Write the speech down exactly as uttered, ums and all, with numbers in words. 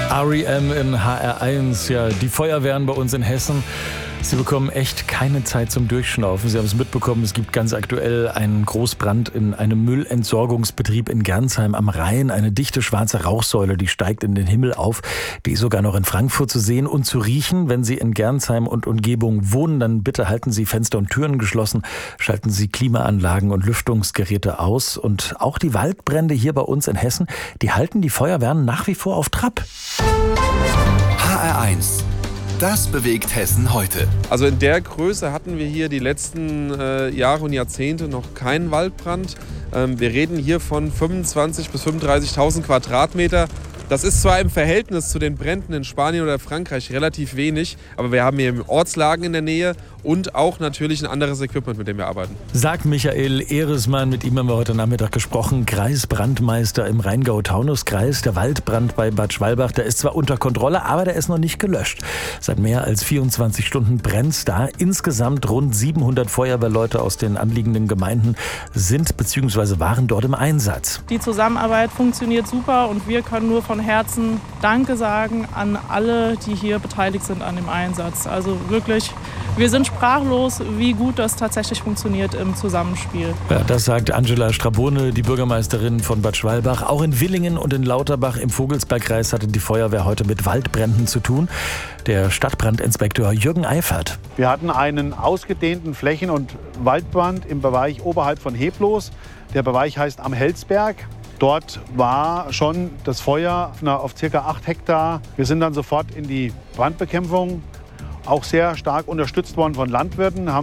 R E M in H R eins, ja, die Feuerwehren bei uns in Hessen. Sie bekommen echt keine Zeit zum Durchschnaufen. Sie haben es mitbekommen, es gibt ganz aktuell einen Großbrand in einem Müllentsorgungsbetrieb in Gernsheim am Rhein. Eine dichte schwarze Rauchsäule, die steigt in den Himmel auf. Die ist sogar noch in Frankfurt zu sehen und zu riechen. Wenn Sie in Gernsheim und Umgebung wohnen, dann bitte halten Sie Fenster und Türen geschlossen. Schalten Sie Klimaanlagen und Lüftungsgeräte aus. Und auch die Waldbrände hier bei uns in Hessen, die halten die Feuerwehren nach wie vor auf Trab. H R eins. Das bewegt Hessen heute. Also in der Größe hatten wir hier die letzten äh, Jahre und Jahrzehnte noch keinen Waldbrand. Ähm, wir reden hier von fünfundzwanzigtausend bis fünfunddreißigtausend Quadratmeter. Das ist zwar im Verhältnis zu den Bränden in Spanien oder Frankreich relativ wenig, aber wir haben hier Ortslagen in der Nähe und auch natürlich ein anderes Equipment, mit dem wir arbeiten. Sagt Michael Ehresmann, mit ihm haben wir heute Nachmittag gesprochen, Kreisbrandmeister im Rheingau-Taunus-Kreis. Der Waldbrand bei Bad Schwalbach, der ist zwar unter Kontrolle, aber der ist noch nicht gelöscht. Seit mehr als vierundzwanzig Stunden brennt's da. Insgesamt rund siebenhundert Feuerwehrleute aus den anliegenden Gemeinden sind bzw. waren dort im Einsatz. Die Zusammenarbeit funktioniert super und wir können nur von Herzen Danke sagen an alle, die hier beteiligt sind an dem Einsatz. Also wirklich, wir sind sprachlos, wie gut das tatsächlich funktioniert im Zusammenspiel. Ja, das sagt Angela Strabone, die Bürgermeisterin von Bad Schwalbach. Auch in Willingen und in Lauterbach im Vogelsbergkreis hatte die Feuerwehr heute mit Waldbränden zu tun. Der Stadtbrandinspektor Jürgen Eifert. Wir hatten einen ausgedehnten Flächen- und Waldbrand im Bereich oberhalb von Heblos. Der Bereich heißt Am Helsberg. Dort war schon das Feuer auf ca. acht Hektar. Wir sind dann sofort in die Brandbekämpfung, auch sehr stark unterstützt worden von Landwirten.